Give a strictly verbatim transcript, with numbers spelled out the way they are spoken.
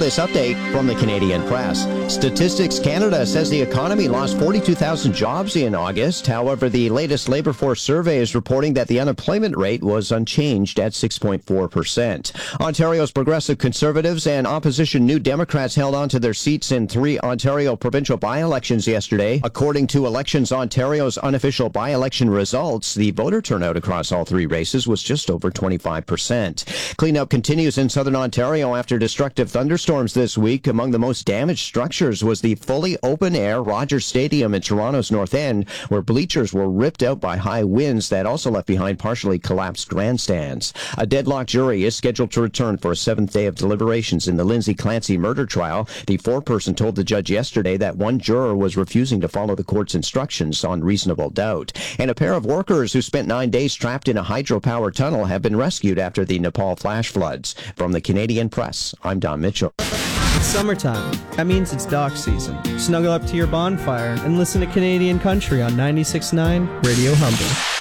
this update from the Canadian Press. Statistics Canada says the economy lost forty-two thousand jobs in August. However, the latest labor force survey is reporting that the unemployment rate was unchanged at six point four percent. Ontario's progressive Conservatives and opposition New Democrats held on to their seats in three Ontario provincial by-elections yesterday. According to Elections Ontario's unofficial by-election results, the voter turnout across all three races was just over twenty-five percent. Cleanup continues in southern Ontario after destructive thunderstorms this week. Among the most damaged structures was the fully open-air Rogers Stadium in Toronto's North End, where bleachers were ripped out by high winds that also left behind partially collapsed grandstands. A deadlocked jury is scheduled to return for a seventh day of deliberations in the Lindsay Clancy murder trial. The foreperson told the judge yesterday that one juror was refusing to follow the court's instructions on reasonable doubt. And a pair of workers who spent nine days trapped in a hydropower tunnel have been rescued after the Nepal flash floods. From the Canadian Press, I'm Don Mitchell. It's summertime. That means it's dock season. Snuggle up to your bonfire and listen to Canadian country on ninety-six point nine Radio Humber.